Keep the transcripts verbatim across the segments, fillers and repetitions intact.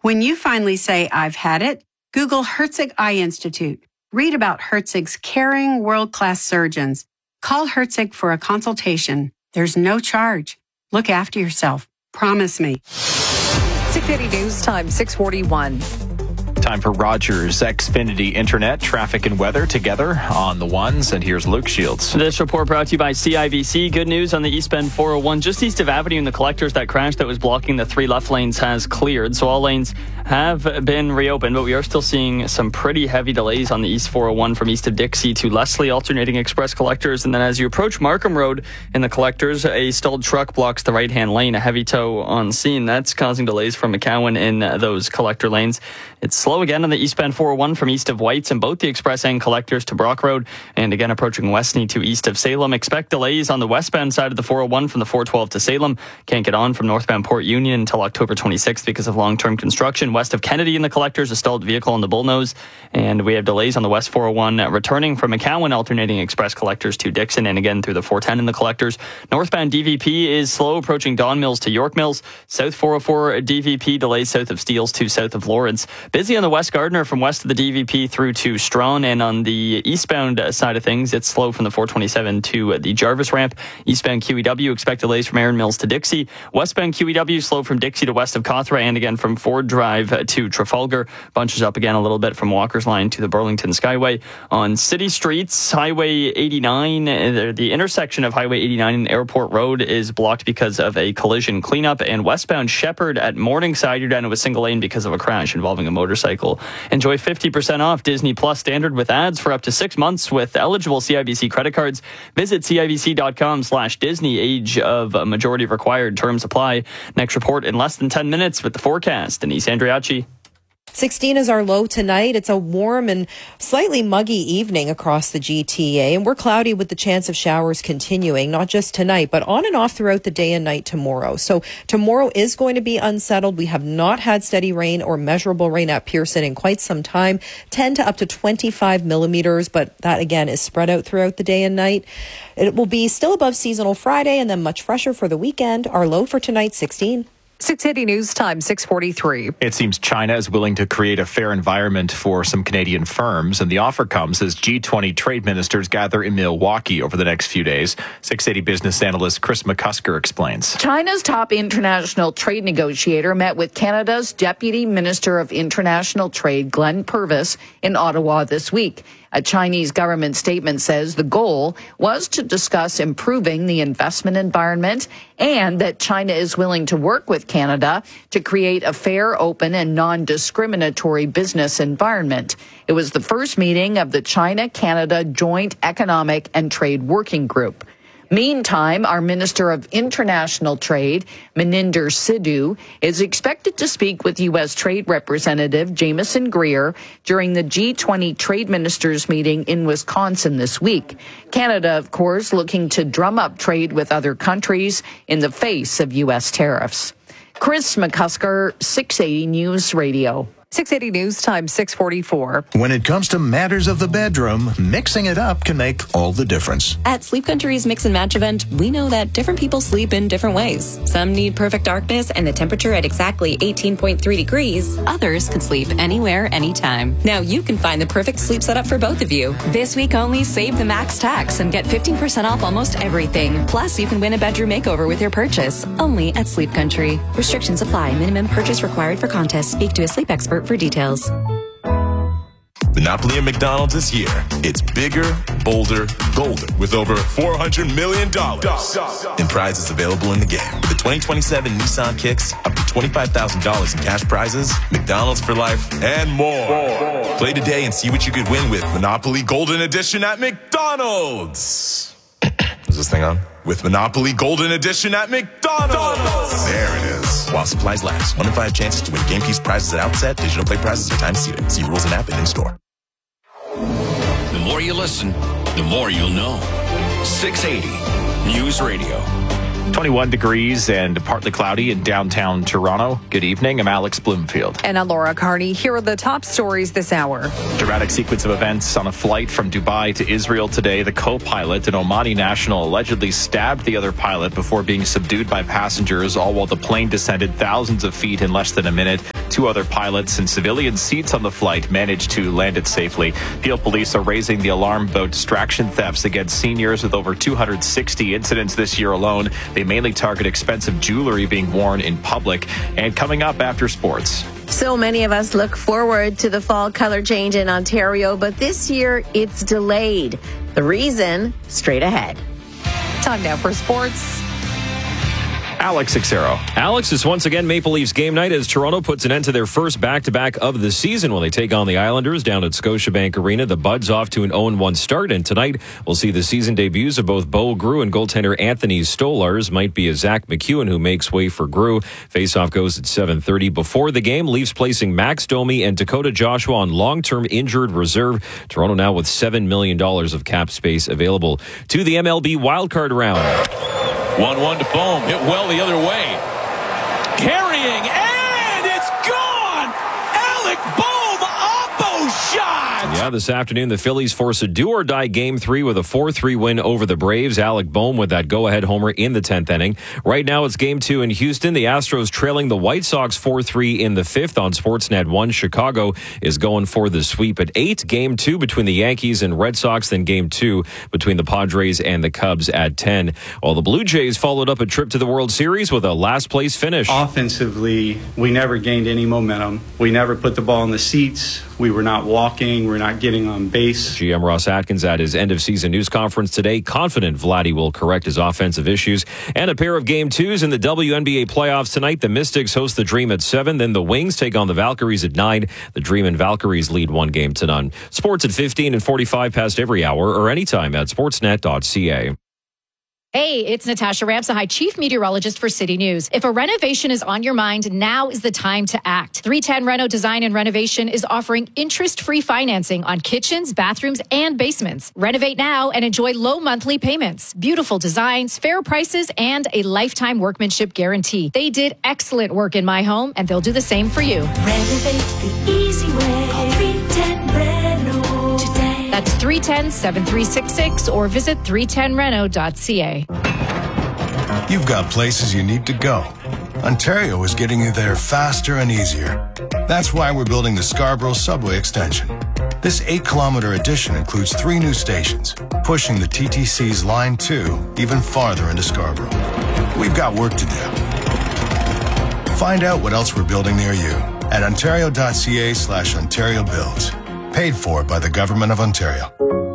When you finally say, I've had it, Google Herzig Eye Institute. Read about Herzig's caring, world-class surgeons. Call Herzig for a consultation. There's no charge. Look after yourself. Promise me. six eighty News Time, six forty-one. Time for Rogers Xfinity Internet, traffic and weather together on the ones. And here's Luke Shields. This report brought to you by C I B C. Good news on the eastbound four oh one, just east of Avenue in the collectors. That crash that was blocking the three left lanes has cleared. So all lanes have been reopened, but we are still seeing some pretty heavy delays on the East four oh one from east of Dixie to Leslie, alternating express collectors. And then as you approach Markham Road in the collectors, a stalled truck blocks the right-hand lane, a heavy tow on scene. That's causing delays from McCowan in those collector lanes. It's slow again on the eastbound four oh one from east of Whites and both the express and collectors to Brock Road. And again, approaching Westney to east of Salem. Expect delays on the westbound side of the four oh one from the four twelve to Salem. Can't get on from northbound Port Union until October twenty-sixth because of long-term construction. West of Kennedy in the collectors, a stalled vehicle on the Bullnose. And we have delays on the West four oh one returning from McCowan, alternating express collectors to Dixon, and again through the four ten in the collectors. Northbound D V P is slow, approaching Don Mills to York Mills. South four oh four D V P delays south of Steeles to south of Lawrence. Busy on the West Gardner from west of the D V P through to Strawn, and on the eastbound side of things, it's slow from the four twenty-seven to the Jarvis ramp. Eastbound Q E W, expect delays from Erin Mills to Dixie. Westbound Q E W, slow from Dixie to west of Cawthra, and again from Ford Drive to Trafalgar. Bunches up again a little bit from Walker's Line to the Burlington Skyway. On city streets, Highway eighty-nine, the intersection of Highway eighty-nine and Airport Road is blocked because of a collision cleanup, and westbound Shepherd at Morningside, you're down to a single lane because of a crash involving a motorcycle. Enjoy fifty percent off Disney Plus Standard with ads for up to six months with eligible C I B C credit cards. Visit cibc.com slash Disney. Age of majority required. Terms apply. Next report in less than ten minutes with the forecast. Denise Andriacci. sixteen is our low tonight. It's a warm and slightly muggy evening across the G T A, and we're cloudy with the chance of showers continuing, not just tonight, but on and off throughout the day and night tomorrow. So tomorrow is going to be unsettled. We have not had steady rain or measurable rain at Pearson in quite some time, ten to up to twenty-five millimeters, but that again is spread out throughout the day and night. It will be still above seasonal Friday and then much fresher for the weekend. Our low for tonight, sixteen. six eighty News Time, six forty-three. It seems China is willing to create a fair environment for some Canadian firms, and the offer comes as G twenty trade ministers gather in Milwaukee over the next few days. six eighty business analyst Chris McCusker explains. China's top international trade negotiator met with Canada's Deputy Minister of International Trade, Glenn Purvis, in Ottawa this week. A Chinese government statement says the goal was to discuss improving the investment environment and that China is willing to work with Canada to create a fair, open, and non-discriminatory business environment. It was the first meeting of the China-Canada Joint Economic and Trade Working Group. Meantime, our Minister of International Trade, Meninder Sidhu, is expected to speak with U S Trade Representative Jameson Greer during the G twenty Trade Ministers meeting in Wisconsin this week. Canada, of course, looking to drum up trade with other countries in the face of U S tariffs. Chris McCusker, six eighty News Radio. six eighty News Time, six forty-four. When it comes to matters of the bedroom, mixing it up can make all the difference. At Sleep Country's Mix and Match event, we know that different people sleep in different ways. Some need perfect darkness and the temperature at exactly eighteen point three degrees. Others can sleep anywhere, anytime. Now you can find the perfect sleep setup for both of you. This week only, save the max tax and get fifteen percent off almost everything. Plus, you can win a bedroom makeover with your purchase. Only at Sleep Country. Restrictions apply. Minimum purchase required for contest. Speak to a sleep expert for details. Monopoly at McDonald's is here. It's bigger, bolder, golder with over four hundred million dollars in prizes available in the game. With the twenty twenty-seven Nissan Kicks, up to twenty-five thousand dollars in cash prizes, McDonald's for life, and more. more. Play today and see what you could win with Monopoly Golden Edition at McDonald's. Is this thing on? With Monopoly Golden Edition at McDonald's. There it is. While supplies last. One in five chances to win game piece prizes at outset. Digital play prizes are time seated. See rules and app and in store. The more you listen, the more you'll know. six eighty News Radio. twenty-one degrees and partly cloudy in downtown Toronto. Good evening. I'm Alex Bloomfield. And I'm Laura Carney. Here are the top stories this hour. Dramatic sequence of events on a flight from Dubai to Israel today. The co-pilot, an Omani national, allegedly stabbed the other pilot before being subdued by passengers, all while the plane descended thousands of feet in less than a minute. Two other pilots and civilian seats on the flight managed to land it safely. Peel police are raising the alarm about distraction thefts against seniors with over two hundred sixty incidents this year alone. They mainly target expensive jewelry being worn in public. And coming up after sports. So many of us look forward to the fall color change in Ontario, but this year it's delayed. The reason, straight ahead. Time now for sports. Alex Xero. Alex, is once again Maple Leafs game night as Toronto puts an end to their first back-to-back of the season when they take on the Islanders down at Scotiabank Arena. The Buds off to an oh and one start, and tonight we'll see the season debuts of both Bo Grew and goaltender Anthony Stolarz. Might be a Zach McEwen who makes way for Grew. Face-off goes at seven thirty. Before the game, Leafs placing Max Domi and Dakota Joshua on long-term injured reserve. Toronto now with seven million dollars of cap space available. To the M L B wildcard round. one one to Bohm. Hit well the other way. Carrying, and it's gone! Alec Bohm, oppo shot! Yeah, this afternoon, the Phillies force a do-or-die game three with a four three win over the Braves. Alec Bohm with that go-ahead homer in the tenth inning. Right now, it's game two in Houston. The Astros trailing the White Sox four three in the fifth on Sportsnet one. Chicago is going for the sweep at eight. Game two between the Yankees and Red Sox, then game two between the Padres and the Cubs at ten. While the Blue Jays followed up a trip to the World Series with a last-place finish. Offensively, we never gained any momentum. We never put the ball in the seats. We were not walking. We're not getting on base. G M Ross Atkins at his end-of-season news conference today, confident Vladdy will correct his offensive issues. And a pair of game twos in the W N B A playoffs tonight. The Mystics host the Dream at seven. Then the Wings take on the Valkyries at nine. The Dream and Valkyries lead one game to none. Sports at fifteen and forty-five past every hour or anytime at sportsnet dot c a. Hey, it's Natasha Ramsahai, Chief Meteorologist for City News. If a renovation is on your mind, now is the time to act. three ten Reno Design and Renovation is offering interest-free financing on kitchens, bathrooms, and basements. Renovate now and enjoy low monthly payments, beautiful designs, fair prices, and a lifetime workmanship guarantee. They did excellent work in my home, and they'll do the same for you. Renovate the easy way. Call three ten Reno today. That's three one zero, seven three six six or visit three ten reno dot c a. You've got places you need to go. Ontario is getting you there faster and easier. That's why we're building the Scarborough Subway Extension. This eight-kilometer addition includes three new stations, pushing the T T C's Line two even farther into Scarborough. We've got work to do. Find out what else we're building near you at ontario dot c a slash Ontario Builds. Paid for by the Government of Ontario.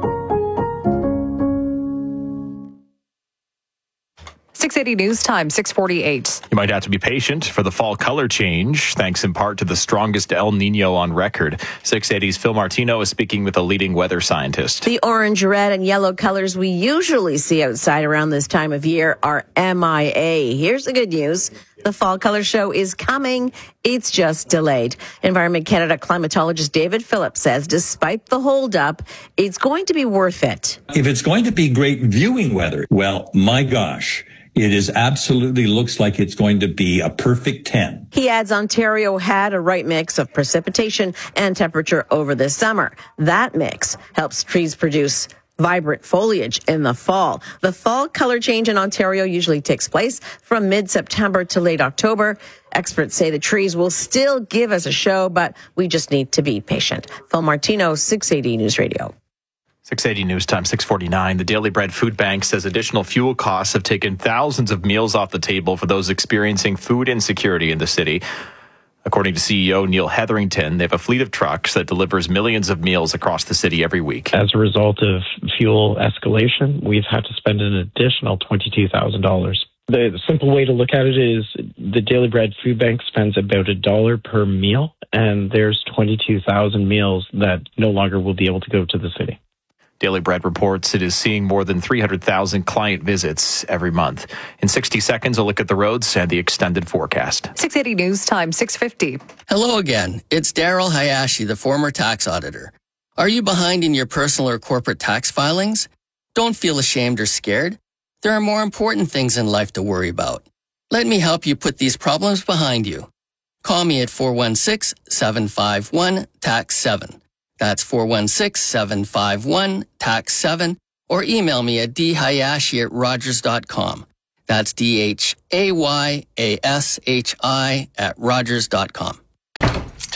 six eighty News Time, six forty-eight. You might have to be patient for the fall color change, thanks in part to the strongest El Nino on record. six eighty's Phil Martino is speaking with a leading weather scientist. The orange, red, and yellow colors we usually see outside around this time of year are M I A. Here's the good news. The fall color show is coming. It's just delayed. Environment Canada climatologist David Phillips says despite the holdup, it's going to be worth it. If it's going to be great viewing weather, well, my gosh, it is absolutely looks like it's going to be a perfect ten. He adds Ontario had a right mix of precipitation and temperature over the summer. That mix helps trees produce vibrant foliage in the fall. The fall color change in Ontario usually takes place from mid-September to late October. Experts say the trees will still give us a show, but we just need to be patient. Phil Martino, six eighty News Radio. six eighty News Time, six forty-nine. The Daily Bread Food Bank says additional fuel costs have taken thousands of meals off the table for those experiencing food insecurity in the city. According to C E O Neil Hetherington, they have a fleet of trucks that delivers millions of meals across the city every week. As a result of fuel escalation, we've had to spend an additional twenty-two thousand dollars. The simple way to look at it is the Daily Bread Food Bank spends about a dollar per meal, and there's twenty-two thousand meals that no longer will be able to go to the city. Daily Bread reports it is seeing more than three hundred thousand client visits every month. In sixty seconds, a look at the roads and the extended forecast. six eighty News Time, six fifty. Hello again. It's Daryl Hayashi, the former tax auditor. Are you behind in your personal or corporate tax filings? Don't feel ashamed or scared. There are more important things in life to worry about. Let me help you put these problems behind you. Call me at four one six, seven five one, T A X seven. That's four one six, seven five one, T A X seven, or email me at d hayashi at rogers dot com. That's D H A Y A S H I at rogers dot com.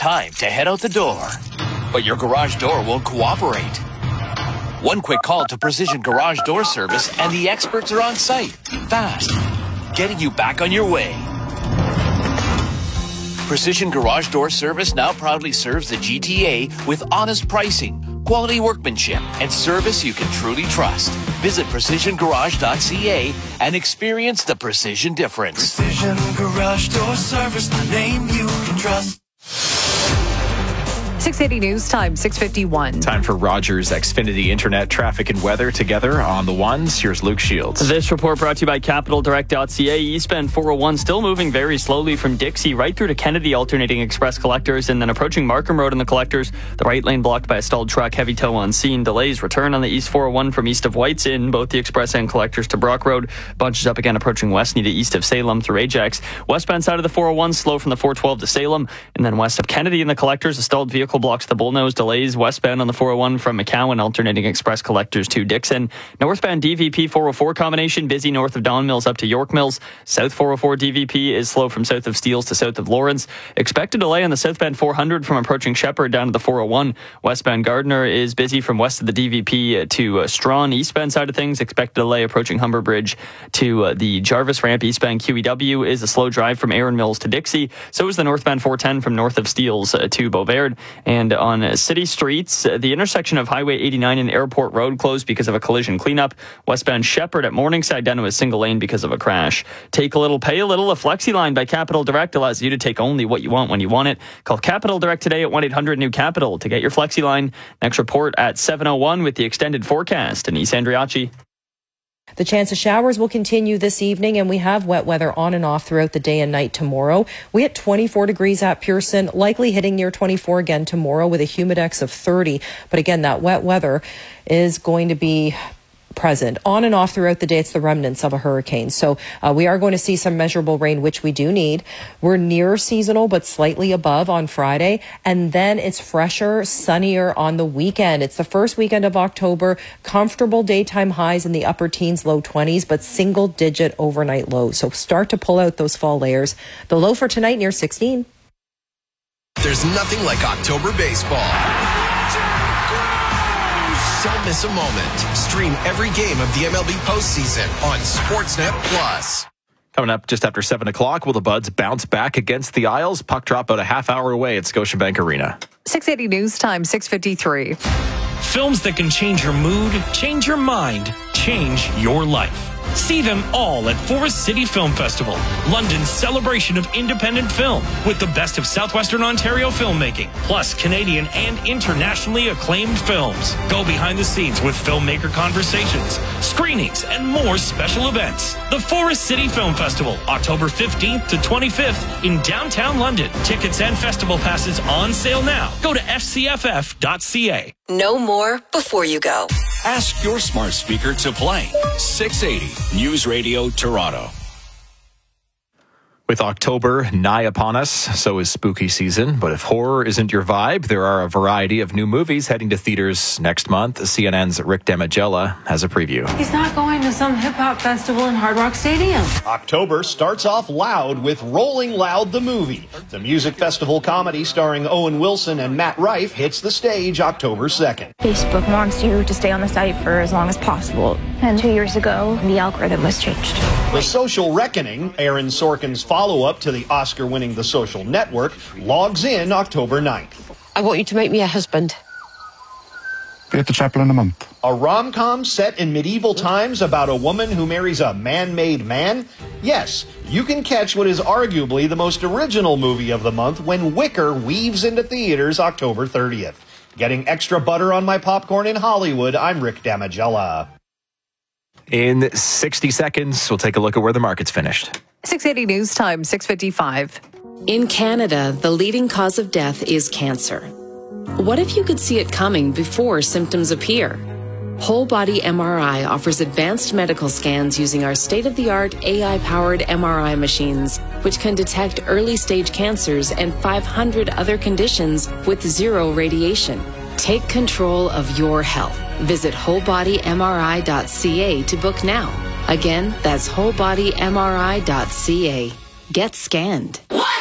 time to head out the door, but your garage door won't cooperate. One quick call to Precision Garage Door Service and the experts are on site, fast, getting you back on your way. Precision Garage Door Service now proudly serves the G T A with honest pricing, quality workmanship, and service you can truly trust. Visit precision garage dot c a and experience the precision difference. Precision Garage Door Service, the name you can trust. six eighty News Time, six fifty-one. Time for Rogers Xfinity Internet traffic and weather together on the ones. Here's Luke Shields. This report brought to you by capital direct dot c a. Eastbound four oh one still moving very slowly from Dixie right through to Kennedy, alternating express collectors, and then approaching Markham Road in the collectors. The right lane blocked by a stalled truck, heavy tow on scene. Delays return on the East four oh one from east of Whites in both the express and collectors to Brock Road. Bunches up again approaching Westney to east of Salem through Ajax. Westbound side of the four oh one slow from the four twelve to Salem, and then west of Kennedy in the collectors, a stalled vehicle blocks the Bullnose. Delays westbound on the four oh one from McCowan, alternating express collectors to Dixon. Northbound D V P four oh four combination busy north of Don Mills up to York Mills. South four oh four D V P is slow from south of Steeles to south of Lawrence. Expected delay on the southbound four hundred from approaching Shepherd down to the four oh one. Westbound Gardner is busy from west of the D V P to uh, Strawn. Eastbound side of things, expected delay approaching Humber Bridge to uh, the Jarvis ramp. Eastbound Q E W is a slow drive from Aaron Mills to Dixie. So is the northbound four ten from north of Steeles uh, to Beauvais. And on uh, city streets, uh, the intersection of Highway eighty-nine and Airport Road closed because of a collision cleanup. Westbound Shepherd at Morningside down to a single lane because of a crash. Take a little, pay a little. A FlexiLine by Capital Direct allows you to take only what you want when you want it. Call Capital Direct today at one eight hundred new capital to get your FlexiLine. Next report at seven oh one with the extended forecast. Denise Andriacci. The chance of showers will continue this evening, and we have wet weather on and off throughout the day and night tomorrow. We hit twenty-four degrees at Pearson, likely hitting near twenty-four again tomorrow with a humidex of thirty. But again, that wet weather is going to be present on and off throughout the day. It's the remnants of a hurricane. So uh, we are going to see some measurable rain, which we do need. We're near seasonal, but slightly above on Friday. And then it's fresher, sunnier on the weekend. It's the first weekend of October. Comfortable daytime highs in the upper teens, low twenties, but single digit overnight lows. So start to pull out those fall layers. The low for tonight near sixteen. There's nothing like October baseball. Don't miss a moment. Stream every game of the M L B postseason on Sportsnet Plus. Coming up just after seven o'clock, will the Buds bounce back against the Isles? Puck drop about a half hour away at Scotiabank Arena. six eighty News Time, six fifty-three. Films that can change your mood, change your mind, change your life. See them all at Forest City Film Festival, London's celebration of independent film, with the best of Southwestern Ontario filmmaking, plus Canadian and internationally acclaimed films. Go behind the scenes with filmmaker conversations, screenings, and more special events. The Forest City Film Festival, October fifteenth to twenty-fifth in downtown London. Tickets and festival passes on sale now. Go to f c f f dot c a. Know more before you go. Ask your smart speaker to play six eighty News Radio Toronto. With October nigh upon us, so is spooky season. But if horror isn't your vibe, there are a variety of new movies heading to theaters next month. C N N's Rick Damigella has a preview. He's not going to some hip-hop festival in Hard Rock Stadium. October starts off loud with Rolling Loud the Movie. The music festival comedy starring Owen Wilson and Matt Rife hits the stage October second. Facebook wants you to stay on the site for as long as possible. And two years ago, the algorithm was changed. The Social Reckoning, Aaron Sorkin's follow-up to the Oscar-winning The Social Network, logs in October ninth. I want you to make me a husband. Be at the chapel in a month. A rom-com set in medieval times about a woman who marries a man-made man? Yes, you can catch what is arguably the most original movie of the month when Wicker weaves into theaters October thirtieth. Getting extra butter on my popcorn in Hollywood, I'm Rick Damigella. In sixty seconds, we'll take a look at where the market's finished. six eighty News Time, six fifty-five. In Canada, the leading cause of death is cancer. What if you could see it coming before symptoms appear? Whole Body M R I offers advanced medical scans using our state-of-the-art A I-powered M R I machines, which can detect early-stage cancers and five hundred other conditions with zero radiation. Take control of your health. Visit whole body m r i dot c a to book now. Again, that's whole body m r i dot c a. Get scanned. What?